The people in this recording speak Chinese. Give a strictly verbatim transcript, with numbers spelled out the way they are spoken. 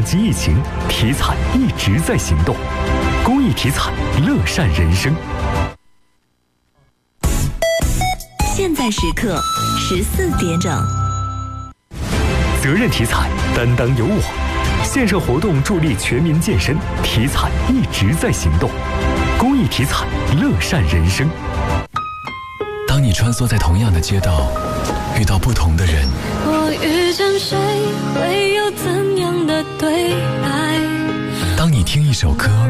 击疫情，体彩一直在行动。公益体彩，乐善人生。 现在时刻十四点整。 责任体彩，担当有我。线上活动助力全民健身，体彩一直在行动。公益体彩，乐善人生。 当你穿梭在同样的街道，遇到不同的人， 我遇见谁会有怎样的对白？ 当你听一首歌，